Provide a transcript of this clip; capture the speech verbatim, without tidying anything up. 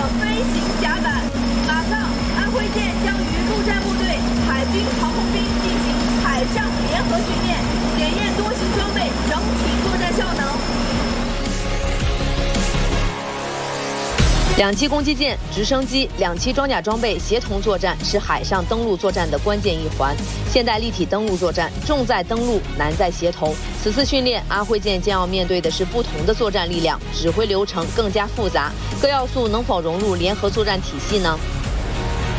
飞行甲板。马上，安徽舰将与陆战部队、海军、航空兵进行海上联合训练，检验多型装备整体作战效能。 两栖攻击舰、直升机、两栖装甲装备协同作战是海上登陆作战的关键一环。现代立体登陆作战重在登陆，难在协同。此次训练，安徽舰将要面对的是不同的作战力量，指挥流程更加复杂。各要素能否融入联合作战体系呢？